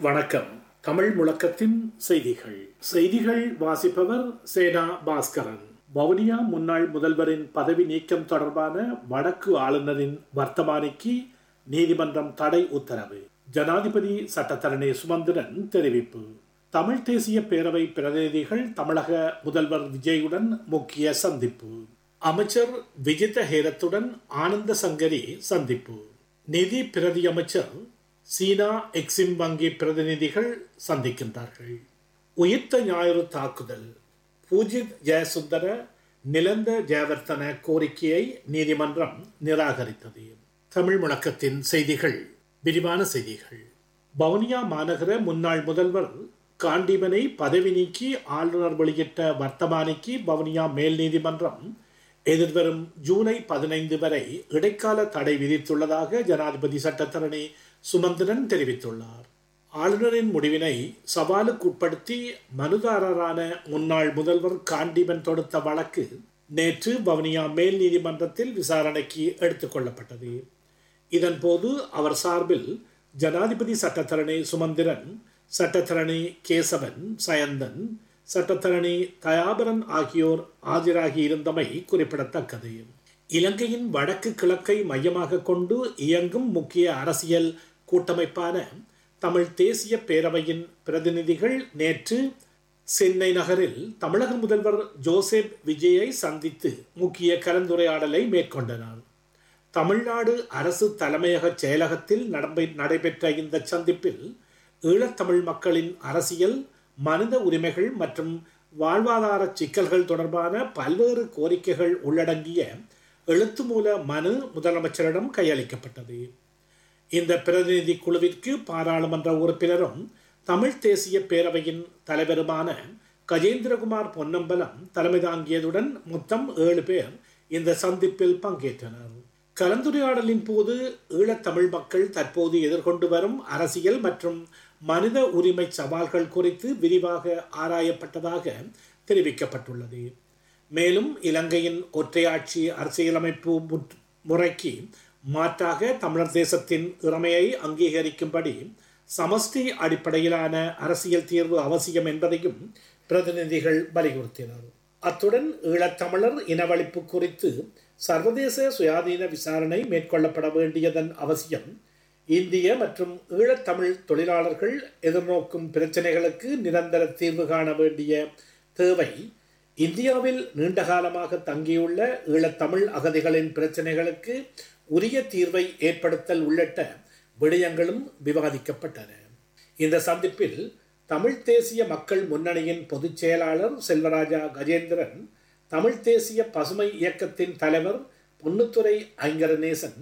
வணக்கம். தமிழ் முழக்கத்தின் செய்திகள். செய்திகள் வாசிப்பவர் சேனா பாஸ்கரன். வவுனியா முன்னாள் முதல்வரின் பதவி நீக்கம் தொடர்பான வடக்கு ஆளுநரின் வர்த்தமானிக்கு நீதிமன்றம் தடை உத்தரவு. ஜனாதிபதி சட்டத்தரணி சுமந்திரன் தெரிவிப்பு. தமிழ் தேசிய பேரவை பிரதிநிதிகள் தமிழக முதல்வர் விஜயுடன் முக்கிய சந்திப்பு. அமைச்சர் விஜித ஹேரத்துடன் ஆனந்த சங்கரி சந்திப்பு. நிதி பிரதி அமைச்சர் சீனா எக்ஸிம் வங்கி பிரதிநிதிகள் சந்திக்கின்றார்கள். உயிர்த்த ஞாயிறு தாக்குதல். பூஜித் ஜெயசுந்தர நிலந்த ஜெயவர்த்தன கோரிக்கையை நீதிமன்றம் நிராகரித்தது. தமிழ் முழக்கத்தின் செய்திகள். விரிவான செய்திகள். வவுனியா மாநகர முன்னாள் முதல்வர் காண்டீபனை பதவி நீக்கி ஆளுநர் வெளியிட்ட வர்த்தமானிக்கு வவுனியா மேல் நீதிமன்றம் எதிர்வரும் ஜூலை 15 வரை இடைக்கால தடை விதித்துள்ளதாக ஜனாதிபதி சட்டத்தரணி சுமந்திரன் தெரிவித்துள்ளார். ஆளுநரின் முடிவினை சவாலுக்குட்படுத்தி மனுதாரரான முன்னாள் முதல்வர் காண்டீபன் தொடுத்த வழக்கு நேற்று வவுனியா மேல் நீதிமன்றத்தில் விசாரணைக்கு எடுத்துக் கொள்ளப்பட்டது. இதன்போது அவர் சார்பில் ஜனாதிபதி சட்டத்தரணி சுமந்திரன், சட்டத்தரணி கேசவன் சயந்தன், சட்டத்தரணி தயாபரன் ஆகியோர் ஆஜராகி இருந்தமை குறிப்பிடத்தக்கது. இலங்கையின் வடக்கு கிழக்கை மையமாக கொண்டு இயங்கும் முக்கிய அரசியல் கூட்டமைப்பான தமிழ் தேசிய பேரவையின் பிரதிநிதிகள் நேற்று சென்னை நகரில் தமிழக முதல்வர் ஜோசப் விஜயை சந்தித்து முக்கிய கலந்துரையாடலை மேற்கொண்டனர். தமிழ்நாடு அரசு தலைமையக செயலகத்தில் நடைபெற்ற இந்த சந்திப்பில் ஈழத்தமிழ் மக்களின் அரசியல், மனித உரிமைகள் மற்றும் வாழ்வாதார சிக்கல்கள் தொடர்பான பல்வேறு கோரிக்கைகள் உள்ளடங்கிய எழுத்து மூல மனு முதலமைச்சரிடம் கையளிக்கப்பட்டது. இந்த பிரதிநிதி குழுவிற்கு பாராளுமன்ற உறுப்பினரும் தமிழ் தேசிய பேரவையின் தலைவருமான கஜேந்திரகுமார் பொன்னம்பலம் தலைமை தாங்கியதுடன் மொத்தம் 7 பேர் இந்த சந்திப்பில் பங்கேற்றனர். கலந்துரையாடலின் போது ஈழத்தமிழ் மக்கள் தற்போது எதிர்கொண்டு வரும் அரசியல் மற்றும் மனித உரிமை சவால்கள் குறித்து விரிவாக ஆராயப்பட்டதாக தெரிவிக்கப்பட்டுள்ளது. மேலும் இலங்கையின் ஒற்றையாட்சி அரசியலமைப்பு முறைக்கு மாற்றாக தமிழர் தேசத்தின் இறைமையை அங்கீகரிக்கும்படி சமஷ்டி அடிப்படையிலான அரசியல் தீர்வு அவசியம் என்பதையும் பிரதிநிதிகள் வலியுறுத்தினர். அத்துடன் ஈழத்தமிழர் இனவழிப்பு குறித்து சர்வதேச சுயாதீன விசாரணை மேற்கொள்ளப்பட வேண்டியதன் அவசியம், இந்திய மற்றும் ஈழத்தமிழ் தொழிலாளர்கள் எதிர்நோக்கும் பிரச்சனைகளுக்கு நிரந்தர தீர்வு காண வேண்டிய தேவை, இந்தியாவில் நீண்டகாலமாக தங்கியுள்ள ஈழத்தமிழ் அகதிகளின் பிரச்சனைகளுக்கு உரிய தீர்வை ஏற்படுத்தல் உள்ளிட்ட விடயங்களும் விவாதிக்கப்பட்டன. இந்த சந்திப்பில் தமிழ் தேசிய மக்கள் முன்னணியின் பொதுச் செயலாளர் செல்வராஜா கஜேந்திரன், தமிழ் தேசிய பசுமை இயக்கத்தின் தலைவர் பொன்னுத்துரை ஐங்கரநேசன்,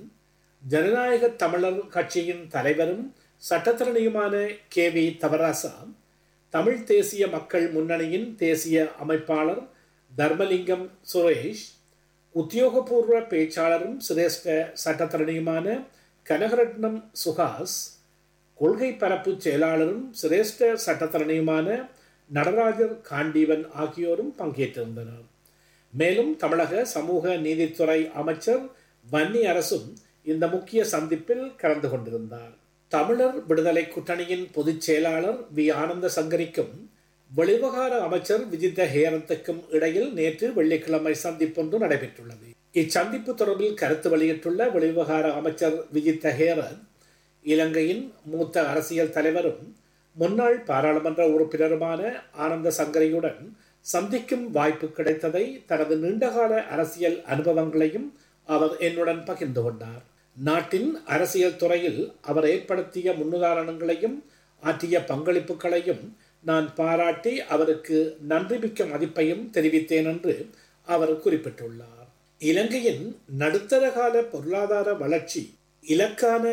ஜனநாயக தமிழர் கட்சியின் தலைவரும் சட்டத்தரணியுமான KV தவராசா, தமிழ் தேசிய மக்கள் முன்னணியின் தேசிய அமைப்பாளர் தர்மலிங்கம் சுரேஷ், உத்தியோகபூர்வ பேச்சாளரும் சிரேஷ்ட சட்டத்தரணியுமான கனகரட்னம் சுஹாஸ், கொள்கை பரப்பு செயலாளரும் சிரேஷ்ட சட்டத்தரணியுமான நடராஜர் காண்டீவன் ஆகியோரும் பங்கேற்றிருந்தனர். மேலும் தமிழக சமூக நீதித்துறை அமைச்சர் வன்னி அரசும் இந்த முக்கிய சந்திப்பில் கலந்து கொண்டிருந்தார். தமிழர் விடுதலை கூட்டணியின் பொதுச் செயலாளர் வி ஆனந்த சங்கரிக்கும் வெளிவிவகார அமைச்சர் விஜித ஹேரத்துக்கும் இடையில் நேற்று வெள்ளிக்கிழமை சந்திப்பொன்று நடைபெற்றுள்ளது. இச்சந்திப்பு தொடர்பில் கருத்து வெளியிட்டுள்ள வெளிவிவகார அமைச்சர் விஜித ஹேரத், இலங்கையின் மூத்த அரசியல் தலைவரும் முன்னாள் பாராளுமன்ற உறுப்பினருமான ஆனந்த சங்கரியுடன் சந்திக்கும் வாய்ப்பு கிடைத்ததை, தனது நீண்டகால அரசியல் அனுபவங்களையும் அவர் என்னுடன் பகிர்ந்து கொண்டார். நாட்டின் அரசியல் துறையில் அவர் ஏற்படுத்திய முன்னுதாரணங்களையும் ஆற்றிய பங்களிப்புகளையும் நான் பாராட்டி அவருக்கு நன்றிமிக்க மதிப்பையும் தெரிவித்தேன் என்று அவர் குறிப்பிட்டுள்ளார். இலங்கையின் நடுத்தர கால பொருளாதார வளர்ச்சி இலக்கான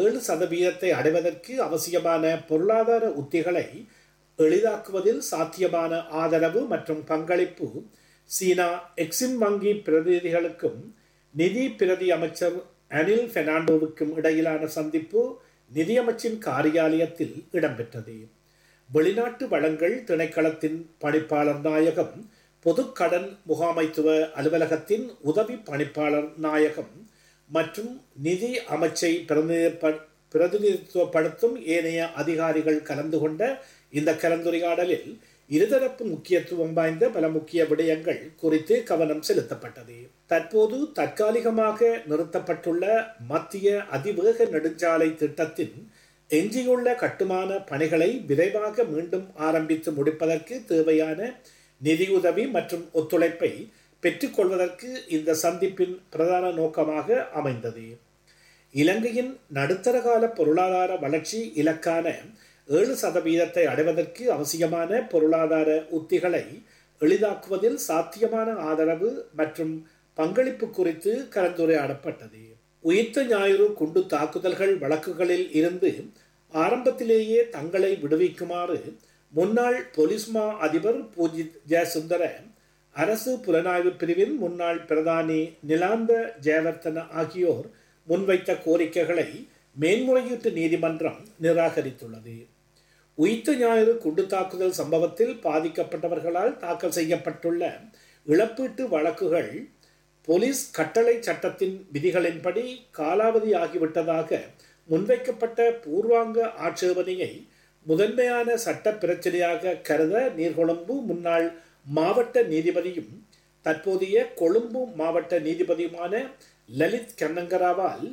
7% அடைவதற்கு அவசியமான பொருளாதார உத்திகளை எளிதாக்குவதில் சாத்தியமான ஆதரவு மற்றும் பங்களிப்பு சீனா எக்ஸிம் வங்கி பிரதிநிதிகளுக்கும் நிதி பிரதி அமைச்சர் அனில் பெர்னாண்டோவுக்கும் இடையிலான சந்திப்பு நிதியமைச்சின் காரியாலயத்தில் இடம்பெற்றது. வெளிநாட்டு வளங்கள் திணைக்களத்தின் பணிப்பாளர் நாயகம், பொது கடன் முகாமைத்துவ அலுவலகத்தின் உதவி பணிப்பாளர் நாயகம் மற்றும் நிதி அமைச்சை பிரதிநிதித்துவப்படுத்தும் ஏனைய அதிகாரிகள் கலந்து கொண்ட இந்த கலந்துரையாடலில் இருதரப்பு முக்கியத்துவம் வாய்ந்த பல முக்கிய விடயங்கள் குறித்து கவனம் செலுத்தப்பட்டது. தற்போது தற்காலிகமாக நிறுத்தப்பட்டுள்ள மத்திய அதிவேக நெடுஞ்சாலை திட்டத்தின் எஞ்சியுள்ள கட்டுமான பணிகளை விரைவாக மீண்டும் ஆரம்பித்து முடிப்பதற்கு தேவையான நிதியுதவி மற்றும் ஒத்துழைப்பை பெற்றுக்கொள்வதற்கு இந்த சந்திப்பின் பிரதான நோக்கமாக அமைந்தது. இலங்கையின் நடுத்தர கால பொருளாதார வளர்ச்சி இலக்கான 7% அடைவதற்கு அவசியமான பொருளாதார உத்திகளை எளிதாக்குவதில் சாத்தியமான ஆதரவு மற்றும் பங்களிப்பு குறித்து கலந்துரையாடப்பட்டது. உயிர்த்த ஞாயிறு குண்டு தாக்குதல்கள் வழக்குகளில் இருந்து ஆரம்பத்திலேயே தங்களை விடுவிக்குமாறு முன்னாள் போலீஸ் மா அதிபர் பூஜித் ஜெயசுந்தர, அரசு புலனாய்வு பிரிவின் முன்னாள் பிரதானி நிலாந்த ஜெயவர்தன ஆகியோர் முன்வைத்த கோரிக்கைகளை மேன்முறையீட்டு நீதிமன்றம் நிராகரித்துள்ளது. உயிர்த்த ஞாயிறு குண்டு தாக்குதல் சம்பவத்தில் பாதிக்கப்பட்டவர்களால் தாக்கல் செய்யப்பட்டுள்ள இழப்பீட்டு வழக்குகள் போலீஸ் கட்டளை சட்டத்தின் விதிகளின்படி காலாவதி ஆகிவிட்டதாக முன்வைக்கப்பட்ட பூர்வாங்க ஆட்சேபனையை முதன்மையான சட்ட பிரச்சனையாக கருத நீர்கொழும்பு முன்னாள் மாவட்ட நீதிபதியும் தற்போதைய கொழும்பு மாவட்ட நீதிபதியுமான லலித் கன்னங்கராவால்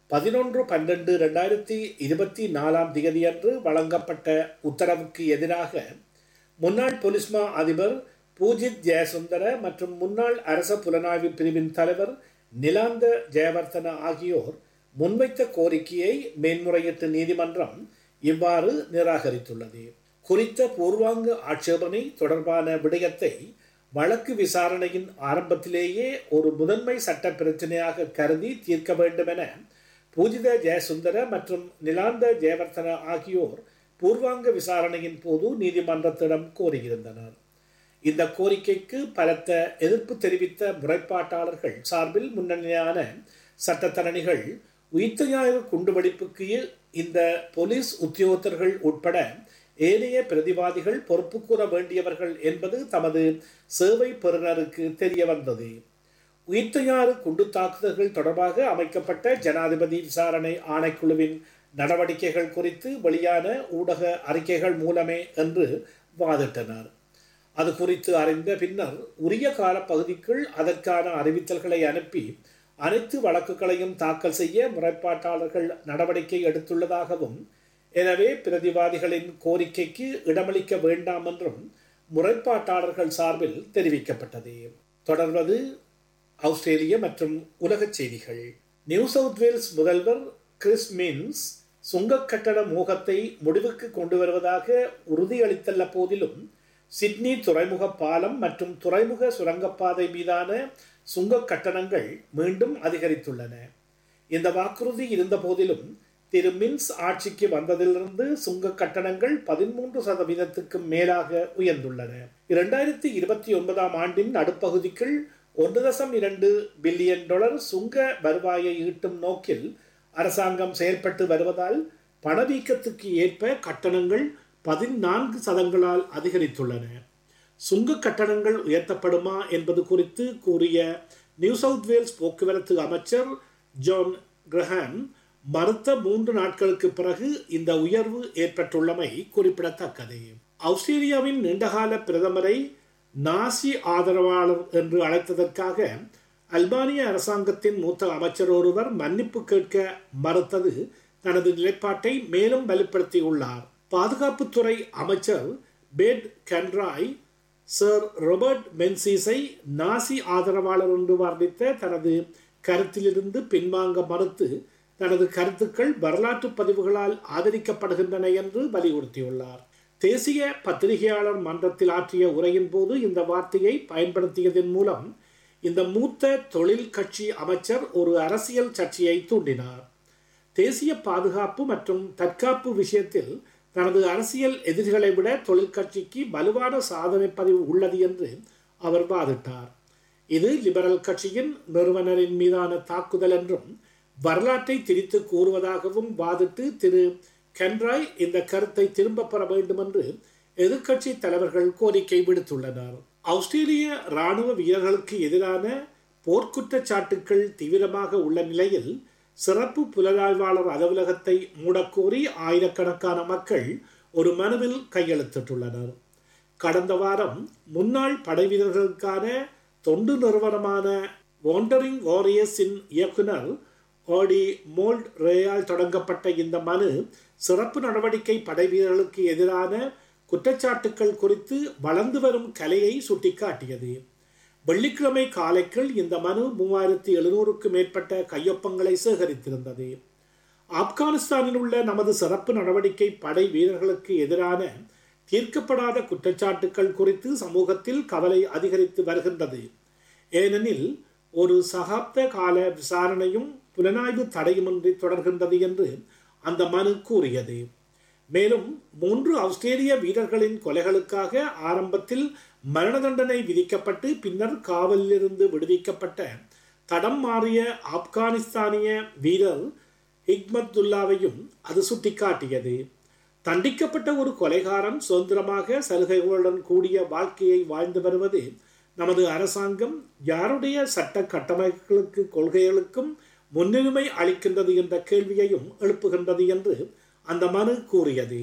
11/12/2024 அன்று வழங்கப்பட்ட உத்தரவுக்கு எதிராக முன்னாள் போலீஸ் மா அதிபர் பூஜித் ஜெயசுந்தர மற்றும் முன்னாள் அரச புலனாய்வு பிரிவின் தலைவர் நிலாந்த ஜெயவர்தன ஆகியோர் முன்வைத்த கோரிக்கையை மேன்முறையீட்டு நீதிமன்றம் இவ்வாறு நிராகரித்துள்ளது. குறித்த பூர்வாங்க ஆட்சேபனை தொடர்பான விடயத்தை வழக்கு விசாரணையின் ஆரம்பத்திலேயே ஒரு முதன்மை சட்ட பிரச்சனையாக கருதி தீர்க்க வேண்டும் என பூஜித ஜெயசுந்தர மற்றும் நிலாந்த ஜெயவர்தன ஆகியோர் பூர்வாங்க விசாரணையின் போது நீதிமன்றத்திடம் கோரியிருந்தனர். இந்த கோரிக்கைக்கு பலத்த எதிர்ப்பு தெரிவித்த முறைப்பாட்டாளர்கள் சார்பில் முன்னணியான சட்டத்தரணிகள் உயிர்த்த ஞாயிறு குண்டுவெடிப்புக்கு இந்த போலீஸ் உத்தியோகத்தர்கள் உட்பட ஏனைய பிரதிவாதிகள் பொறுப்பு கூற வேண்டியவர்கள் என்பது தமது சேவை பெறுநருக்கு தெரிய வந்தது. உயிர்த்த ஞாயிறு குண்டு தாக்குதல்கள் தொடர்பாக அமைக்கப்பட்ட ஜனாதிபதி விசாரணை ஆணைக்குழுவின் நடவடிக்கைகள் குறித்து வெளியான ஊடக அறிக்கைகள் மூலமே என்று வாதிட்டனர். அது குறித்து அறிந்த பின்னர் உரிய கால பகுதிக்குள் அதற்கான அறிவித்தல்களை அனுப்பி அனைத்து வழக்குகளையும் தாக்கல் செய்ய முறைப்பாட்டாளர்கள் நடவடிக்கை எடுத்துள்ளதாகவும், எனவே பிரதிவாதிகளின் கோரிக்கைக்கு இடமளிக்க வேண்டாம் என்றும் முறைப்பாட்டாளர்கள் சார்பில் தெரிவிக்கப்பட்டது. தொடர்வது ஆஸ்திரேலிய மற்றும் உலக செய்திகள். நியூ சவுத் வேல்ஸ் முதல்வர் கிறிஸ் மின்ஸ் சுங்க கட்டண மோகத்தை முடிவுக்கு கொண்டு வருவதாக உறுதியளித்துள்ள போதிலும் சிட்னி துறைமுக பாலம் மற்றும் துறைமுக சுரங்கப்பாதை மீதான சுங்க கட்டணங்கள் மீண்டும் அதிகரித்துள்ளன. இந்த வாக்குறுதி இருந்த போதிலும் திரு மின்ஸ் ஆட்சிக்கு வந்ததிலிருந்து சுங்க கட்டணங்கள் 13% மேலாக உயர்ந்துள்ளன. 2029 ஆண்டின் நடுப்பகுதிக்குள் $1.2 பில்லியன் சுங்க வருவாயை ஈட்டும் நோக்கில் அரசாங்கம் செயல்பட்டு வருவதால் பணவீக்கத்துக்கு ஏற்ப கட்டணங்கள் 14% அதிகரித்துள்ளன. சுங்க கட்டணங்கள் உயர்த்தப்படுமா என்பது குறித்து கூறிய நியூ சவுத் வேல்ஸ் போக்குவரத்து அமைச்சர் ஜான் கிரஹாம் மறுத்த 3 நாட்களுக்கு பிறகு இந்த உயர்வு ஏற்பட்டுள்ளமை குறிப்பிடத்தக்கது. ஆஸ்திரேலியாவின் நீண்டகால பிரதமரை நாசி ஆதரவாளர் என்று அழைத்ததற்காக அல்பானிய அரசாங்கத்தின் மூத்த அமைச்சர் ஒருவர் மன்னிப்பு கேட்க மறுத்தது தனது நிலைப்பாட்டை மேலும் வலுப்படுத்தியுள்ளார். பாதுகாப்புத்துறை அமைச்சர் பெட் கன்ராய் சர் ராபர்ட் மென்சிஸை நாசி ஆதரவாளர் என்று வர்ணித்த தனது கருத்திலிருந்து பின்வாங்க மறுத்து தனது கருத்துக்கள் வரலாற்று பதிவுகளால் ஆதரிக்கப்படுகின்றன என்று வலியுறுத்தியுள்ளார். தேசிய பத்திரிகையாளர் மன்றத்தில் ஆற்றிய உரையின் போது இந்த வார்த்தையை பயன்படுத்தியதன் மூலம் இந்த மூத்த தொழில் கட்சி அமைச்சர் ஒரு அரசியல் சர்ச்சையை தூண்டினார். தேசிய பாதுகாப்பு மற்றும் தற்காப்பு விஷயத்தில் தனது அரசியல் எதிரிகளை விட தொழிற்கட்சிக்கு வலுவான சாதனை பதிவு உள்ளது என்று அவர் வாதிட்டார். இது லிபரல் கட்சியின் நிறுவனரின் மீதான தாக்குதல் என்றும் வரலாற்றை திரித்து கூறுவதாகவும் வாதிட்டு திரு கன்ராய் இந்த கருத்தை திரும்ப பெற வேண்டும் என்று எதிர்க்கட்சி தலைவர்கள் கோரிக்கை விடுத்துள்ளனர். ஆஸ்திரேலிய இராணுவ வீரர்களுக்கு எதிரான போர்க்குற்றச்சாட்டுக்கள் தீவிரமாக உள்ள நிலையில் சிறப்பு புலனாய்வாளர் அலுவலகத்தை மூடக்கோரி ஆயிரக்கணக்கான மக்கள் ஒரு மனுவில் கையெழுத்திட்டுள்ளனர். கடந்த வாரம் முன்னாள் படைவீரர்களுக்கான தொண்டு நிறுவனமான வாண்டரிங் வாரியர்ஸின் இயக்குனர் ஆடி மோல்ட் ரேயால் தொடங்கப்பட்ட இந்த மனு சிறப்பு நடவடிக்கை படைவீரர்களுக்கு எதிரான குற்றச்சாட்டுக்கள் குறித்து வளர்ந்து வரும் கலையை சுட்டிக்காட்டியது. வெள்ளிக்கிழமை காலைக்குள் இந்த மனு 3700க்கும் மேற்பட்ட கையொப்பங்களை சேகரித்திருந்தது. ஆப்கானிஸ்தானில் உள்ள நமது சிறப்பு நடவடிக்கை படை வீரர்களுக்கு எதிரான தீர்க்கப்படாத குற்றச்சாட்டுக்கள் குறித்து சமூகத்தில் கவலை அதிகரித்து வருகின்றது. ஏனெனில் ஒரு சகாப்த கால விசாரணையும் புலனாய்வு தடையுமின்றி தொடர்கின்றது என்று அந்த மனு கூறியது. மேலும் 3 ஆஸ்திரேலிய வீரர்களின் கொலைகளுக்காக ஆரம்பத்தில் மரண தண்டனை விதிக்கப்பட்டு பின்னர் காவலிலிருந்து விடுவிக்கப்பட்ட தடம் மாறிய ஆப்கானிஸ்தானிய வீரர் ஹிக்மத்துல்லாவையும் அது சுட்டிக்காட்டியது. தண்டிக்கப்பட்ட ஒரு கொலைகாரன் சுதந்திரமாக சலுகைகளுடன் கூடிய வாழ்க்கையை வாழ்ந்து வருவது நமது அரசாங்கம் யாருடைய சட்ட கட்டமைப்புகளுக்கு கொள்கைகளுக்கும் முன்னுரிமை அளிக்கின்றது என்ற கேள்வியையும் எழுப்புகின்றது என்று அந்த மனு கூறியது.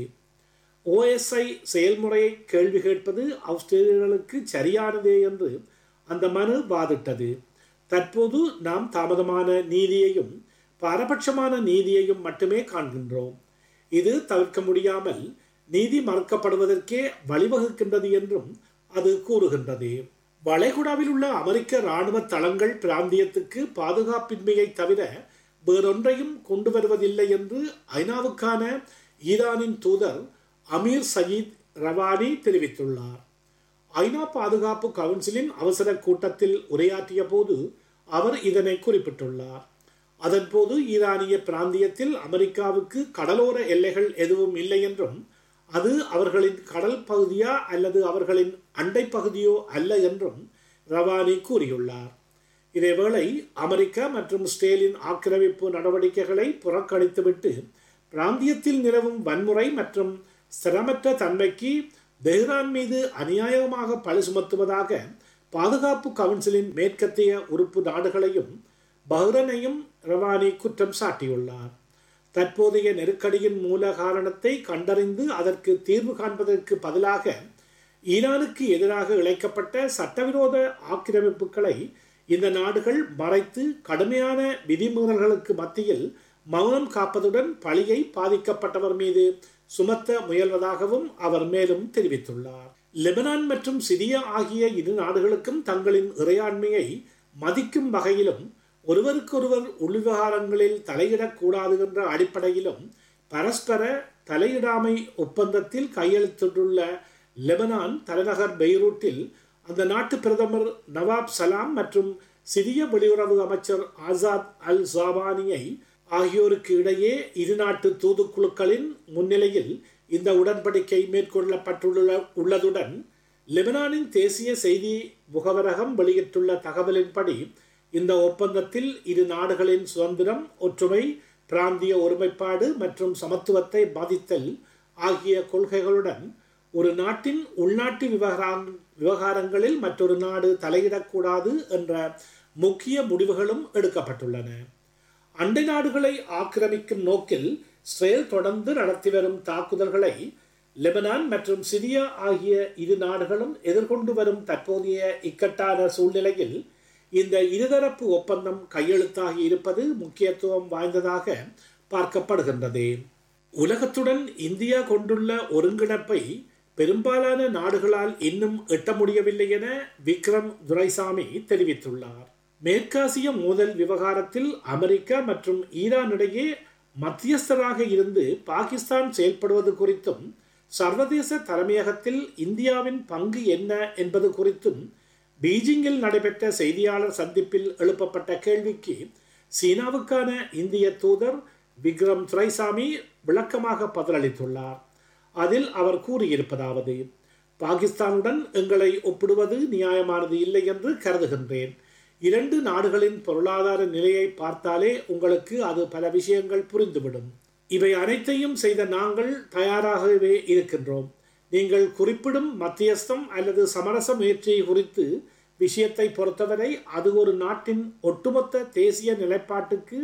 OSI செயல்முறையை கேள்வி கேட்பது ஆஸ்திரேலியர்களுக்கு சரியானதே என்று அந்த மனு வாதிட்டது. தற்போது நாம் தாமதமான நீதியையும் பாரபட்சமான நீதியையும் மட்டுமே காண்கின்றோம். இது தவிர்க்க முடியாமல் நீதி மறுக்கப்படுவதற்கே வழிவகுக்கின்றது என்றும் அது கூறுகின்றது. வளைகுடாவில் உள்ள அமெரிக்க இராணுவ தளங்கள் பிராந்தியத்துக்கு பாதுகாப்பின்மையை தவிர வேறொன்றையும் கொண்டு வருவதில்லை என்று ஐநாவுக்கான ஈரானின் தூதர் அமீர் சயீத் ரவானி தெரிவித்துள்ளார். ஐநா பாதுகாப்பு கவுன்சிலின் அவசர கூட்டத்தில் உரையாற்றிய போது அவர் இதனை குறிப்பிட்டுள்ளார். அதன்போது ஈரானிய பிராந்தியத்தில் அமெரிக்காவுக்கு கடலோர எல்லைகள் எதுவும் இல்லை என்றும் அது அவர்களின் கடல் பகுதியா அல்லது அவர்களின் அண்டை பகுதியோ அல்ல என்றும் ரவானி கூறியுள்ளார். இதேவேளை அமெரிக்கா மற்றும் இஸ்ரேலின் ஆக்கிரமிப்பு நடவடிக்கைகளை புறக்கணித்துவிட்டு பிராந்தியத்தில் நிலவும் வன்முறை மற்றும் ஸ்திரமற்ற தன்மைக்கு தெஹ்ரான் மீது அநியாயமாக பழி சுமத்துவதாக பாதுகாப்பு கவுன்சிலின் மேற்கத்திய உறுப்பு நாடுகளையும் பஹ்ரைனையும் ரவானி குற்றம் சாட்டியுள்ளார். தற்போதைய நெருக்கடியின் மூல காரணத்தை கண்டறிந்து அதற்கு தீர்வு காண்பதற்கு பதிலாக ஈரானுக்கு எதிராக இழைக்கப்பட்ட சட்டவிரோத ஆக்கிரமிப்புகளை இந்த நாடுகள் மறைத்து கடுமையான விதிமீறல்களுக்கு மத்தியில் மௌனம் காப்பதுடன் பழியை பாதிக்கப்பட்டவர் மீது சுமத்த முயல்வதாகவும் அவர் மேலும் தெரிவித்துள்ளார். லெபனான் மற்றும் சிரியா ஆகிய இரு நாடுகளுக்கும் தங்களின் இறையாண்மையை மதிக்கும் வகையிலும் ஒருவருக்கொருவர் உள்விவகாரங்களில் தலையிடக்கூடாது என்ற அடிப்படையிலும் பரஸ்பர தலையிடாமை ஒப்பந்தத்தில் கையெழுத்திட்டுள்ள லெபனான் தலைநகர் பெய்ரூட்டில் அந்த நாட்டு பிரதமர் நவாப் சலாம் மற்றும் சிரிய வெளியுறவு அமைச்சர் ஆசாத் அல் ஜாபானியை ஆகியோருக்கு இடையே இரு நாட்டு தூதுக்குழுக்களின் முன்னிலையில் இந்த உடன்படிக்கை மேற்கொள்ளப்பட்டுள்ளதுடன் லெபனானின் தேசிய செய்தி முகவரகம் வெளியிட்டுள்ள தகவலின்படி இந்த ஒப்பந்தத்தில் இரு நாடுகளின் சுதந்திரம், ஒற்றுமை, பிராந்திய ஒருமைப்பாடு மற்றும் சமத்துவத்தை பாதித்தல் ஆகிய கொள்கைகளுடன் ஒரு நாட்டின் உள்நாட்டு விவகாரங்களில் மற்றொரு நாடு தலையிடக்கூடாது என்ற முக்கிய முடிவுகளும் எடுக்கப்பட்டுள்ளன. அண்டை நாடுகளை ஆக்கிரமிக்கும் நோக்கில் இஸ்ரேல் தொடர்ந்து நடத்தி வரும் தாக்குதல்களை லெபனான் மற்றும் சிரியா ஆகிய இரு நாடுகளும் எதிர்கொண்டு வரும் தற்போதைய இக்கட்டான சூழ்நிலையில் இந்த இருதரப்பு ஒப்பந்தம் கையெழுத்தாகி இருப்பது முக்கியத்துவம் வாய்ந்ததாக பார்க்கப்படுகின்றது. உலகத்துடன் இந்தியா கொண்டுள்ள ஒருங்கிணைப்பை பெரும்பாலான நாடுகளால் இன்னும் எட்ட முடியவில்லை என விக்ரம் துரைசாமி தெரிவித்துள்ளார். மேற்காசிய மோதல் விவகாரத்தில் அமெரிக்கா மற்றும் ஈரான் இடையே மத்தியஸ்தராக இருந்து பாகிஸ்தான் செயல்படுவது குறித்தும் சர்வதேச தலைமையகத்தில் இந்தியாவின் பங்கு என்ன என்பது குறித்தும் பீஜிங்கில் நடைபெற்ற செய்தியாளர் சந்திப்பில் எழுப்பப்பட்ட கேள்விக்கு சீனாவுக்கான இந்திய தூதர் விக்ரம் துரைசாமி விளக்கமாக பதிலளித்துள்ளார். அதில் அவர் கூறியிருப்பதாவது: பாகிஸ்தானுடன் எங்களை ஒப்பிடுவது நியாயமானது இல்லை என்று கருதுகின்றேன். இரண்டு நாடுகளின் பொருளாதார நிலையை பார்த்தாலே உங்களுக்கு அது பல விஷயங்கள் புரிந்துவிடும். இவை அனைத்தையும் செய்த நாங்கள் தயாராகவே இருக்கின்றோம். நீங்கள் குறிப்பிடும் மத்தியஸ்தம் அல்லது சமரச முயற்சியை குறித்து விஷயத்தை பொறுத்தவரை அது ஒரு நாட்டின் ஒட்டுமொத்த தேசிய நிலைப்பாட்டுக்கு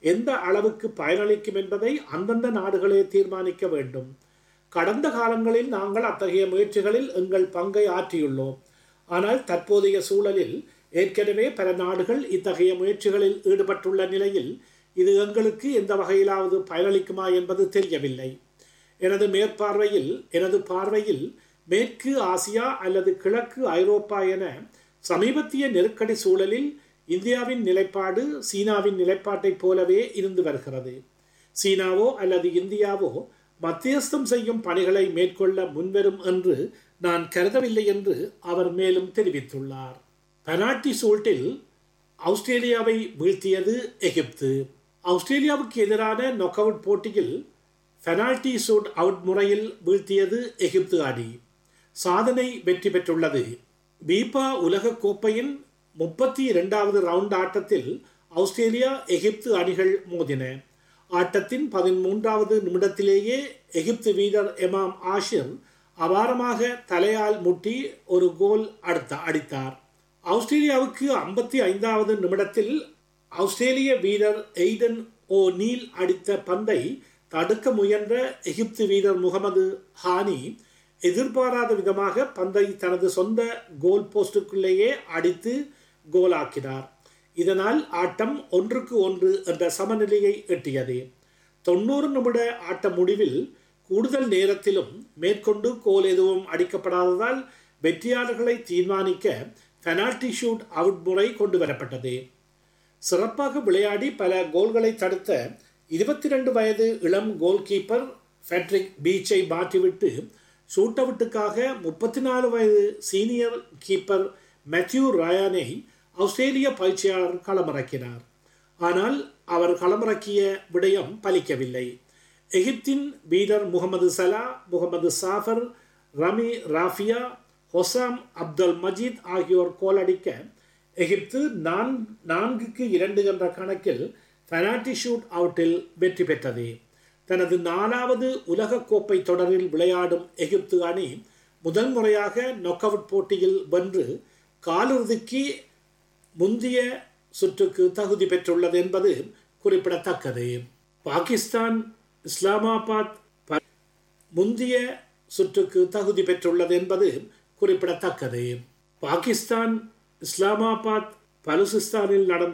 எந்த அளவுக்கு பயனளிக்கும் என்பதை அந்தந்த நாடுகளே தீர்மானிக்க வேண்டும். கடந்த காலங்களில் நாங்கள் அத்தகைய முயற்சிகளில் எங்கள் பங்கை ஆற்றியுள்ளோம். ஆனால் தற்போதைய சூழலில் ஏற்கனவே பல நாடுகள் இத்தகைய முயற்சிகளில் ஈடுபட்டுள்ள நிலையில் இது எங்களுக்கு எந்த வகையிலாவது பயனளிக்குமா என்பது தெரியவில்லை. எனது பார்வையில் மேற்கு ஆசியா அல்லது கிழக்கு ஐரோப்பா என சமீபத்திய நெருக்கடி சூழலில் இந்தியாவின் நிலைப்பாடு சீனாவின் நிலைப்பாட்டைப் போலவே இருந்து வருகிறது. சீனாவோ அல்லது இந்தியாவோ மத்தியஸ்தம் செய்யும் பணிகளை மேற்கொள்ள முன்வரும் என்று நான் கருதவில்லை என்று அவர் மேலும் தெரிவித்துள்ளார். பெனால்டி ஷூட்டில் ஆஸ்திரேலியாவை வீழ்த்தியது எகிப்து. ஆஸ்திரேலியாவுக்கு எதிரான நாக் அவுட் போட்டியில் பெனால்டி ஷூட் அவுட் முறையில் வீழ்த்தியது எகிப்து அணி சாதனை வெற்றி பெற்றுள்ளது. பீபா உலக கோப்பையின் 32வது ரவுண்ட் ஆட்டத்தில் ஆஸ்திரேலியா எகிப்து அணிகள் மோதின. ஆட்டத்தின் 13வது நிமிடத்திலேயே எகிப்து வீரர் எமாம் ஆஷிர் அபாரமாக தலையால் முட்டி ஒரு கோல் அடித்தார். ஆஸ்திரேலியாவுக்கு 55வது நிமிடத்தில் ஆஸ்திரேலிய வீரர் எய்டன் ஓ நீல் அடித்த பந்தை தடுக்க முயன்ற எகிப்து வீரர் முகமது ஹானி எதிர்பாராத விதமாக பந்தை தனது சொந்த கோல் போஸ்டுக்குள்ளேயே அடித்து கோலாக்கினார். இதனால் ஆட்டம் 1-1 என்ற சமநிலையை எட்டியது. 90 நிமிட ஆட்ட முடிவில் கூடுதல் நேரத்திலும் மேற்கொண்டு கோல் எதுவும் அடிக்கப்படாததால் வெற்றியாளர்களை தீர்மானிக்க பெனால்டி ஷூட் அவுட் முறை கொண்டு வரப்பட்டது. சிறப்பாக விளையாடி பல கோல்களை தடுத்த 22 வயது இளம் கோல் கீப்பர் ஃபெட்ரிக் பீச்சை மாற்றிவிட்டு ஷூட் அவுட்டுக்காக 34 வயது சீனியர் கீப்பர் மேத்யூ ரயானை ஆஸ்திரேலிய பயிற்சியாளர் களமிறக்கினார். ஆனால் அவர் களமிறக்கிய விடயம் பலிக்கவில்லை. எகிப்தின் வீரர் முகமது சலா, முகமது சாஃபர், ரமி ராஃபியா, ஹொசாம் அப்துல் மஜீத் ஆகியோர் கோல் அடிக்க எகிப்து 4-2 என்ற கணக்கில் பெனால்டி ஷூட் அவுட்டில் வெற்றி பெற்றது. தனது 4வது உலக கோப்பை தொடரில் விளையாடும் எகிப்து அணி முதல் முறையாக நாக் அவுட் போட்டியில் வென்று காலிறுதிக்கு முந்தைய சுற்றுக்கு தகுதி பெற்றுள்ளது என்பது குறிப்பிடத்தக்கது. பாகிஸ்தான் இஸ்லாமாபாத் முந்தைய சுற்றுக்கு தகுதி பெற்றுள்ளது என்பது குறிப்பிடத்தக்கது. பாகிஸ்தான் இஸ்லாமாபாத் பலுசிஸ்தானில் நடந்த